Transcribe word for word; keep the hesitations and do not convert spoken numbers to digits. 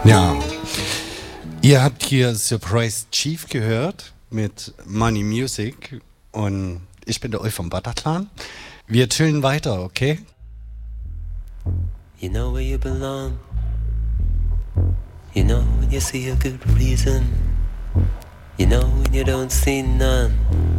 Ja, ihr habt hier Surprise Chief gehört mit Money Music und ich bin der Ulf vom Bataclan. Wir chillen weiter, okay? You know where you belong. You know when you see a good reason. You know when you don't see none.